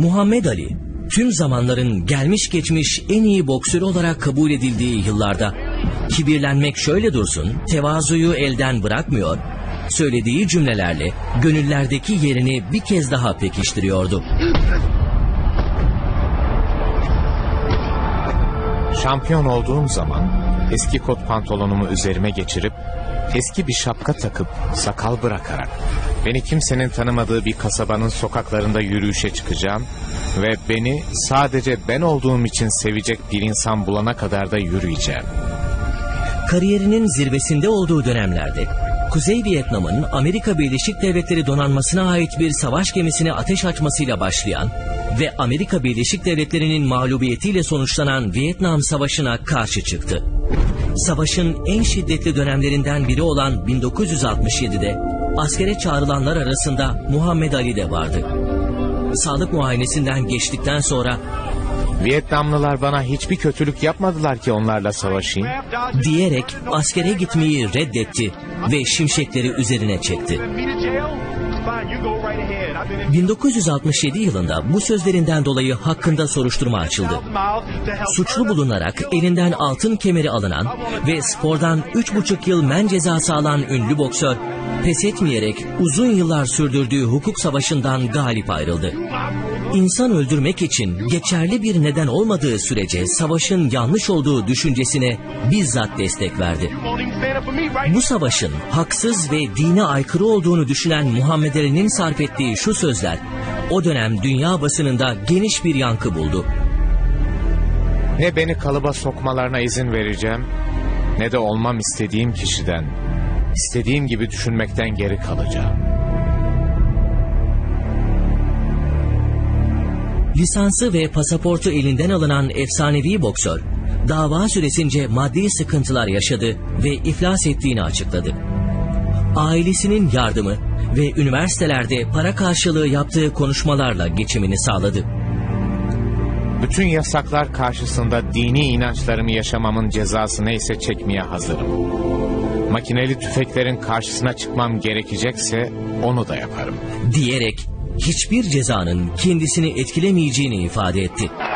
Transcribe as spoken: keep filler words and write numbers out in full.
Muhammed Ali, tüm zamanların gelmiş geçmiş en iyi boksörü olarak kabul edildiği yıllarda kibirlenmek şöyle dursun, tevazuyu elden bırakmıyor, söylediği cümlelerle gönüllerdeki yerini bir kez daha pekiştiriyordu. Şampiyon olduğum zaman eski kot pantolonumu üzerime geçirip eski bir şapka takıp sakal bırakarak beni kimsenin tanımadığı bir kasabanın sokaklarında yürüyüşe çıkacağım ve beni sadece ben olduğum için sevecek bir insan bulana kadar da yürüyeceğim. Kariyerinin zirvesinde olduğu dönemlerde Kuzey Vietnam'ın Amerika Birleşik Devletleri donanmasına ait bir savaş gemisine ateş açmasıyla başlayan ve Amerika Birleşik Devletleri'nin mağlubiyetiyle sonuçlanan Vietnam Savaşı'na karşı çıktı. Savaşın en şiddetli dönemlerinden biri olan bin dokuz yüz altmış yedi'de askere çağrılanlar arasında Muhammed Ali de vardı. Sağlık muayenesinden geçtikten sonra Vietnamlılar bana hiçbir kötülük yapmadılar ki onlarla savaşayım diyerek askere gitmeyi reddetti ve şimşekleri üzerine çekti. bin dokuz yüz altmış yedi yılında bu sözlerinden dolayı hakkında soruşturma açıldı. Suçlu bulunarak elinden altın kemeri alınan ve spordan üç buçuk yıl men cezası alan ünlü boksör, pes etmeyerek uzun yıllar sürdürdüğü hukuk savaşından galip ayrıldı. İnsan öldürmek için geçerli bir neden olmadığı sürece savaşın yanlış olduğu düşüncesine bizzat destek verdi. Bu savaşın haksız ve dine aykırı olduğunu düşünen Muhammed Ali'nin sarf ettiği şu sözler o dönem dünya basınında geniş bir yankı buldu. Ne beni kalıba sokmalarına izin vereceğim, ne de olmam istediğim kişiden, istediğim gibi düşünmekten geri kalacağım. Lisansı ve pasaportu elinden alınan efsanevi boksör, dava süresince maddi sıkıntılar yaşadı ve iflas ettiğini açıkladı. Ailesinin yardımı ve üniversitelerde para karşılığı yaptığı konuşmalarla geçimini sağladı. Bütün yasaklar karşısında dini inançlarımı yaşamamın cezası neyse çekmeye hazırım. Makineli tüfeklerin karşısına çıkmam gerekecekse onu da yaparım. Diyerek hiçbir cezanın kendisini etkilemeyeceğini ifade etti.